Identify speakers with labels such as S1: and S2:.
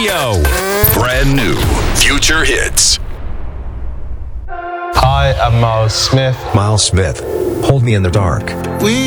S1: Radio. Brand new future hits.
S2: Hi, I'm Miles Smith.
S3: Miles Smith, Hold Me in the Dark.
S4: We